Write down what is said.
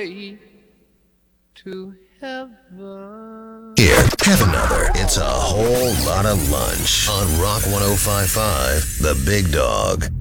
way to heaven. Here, have another. It's a whole lot of lunch on Rock 105.5, The Big Dog.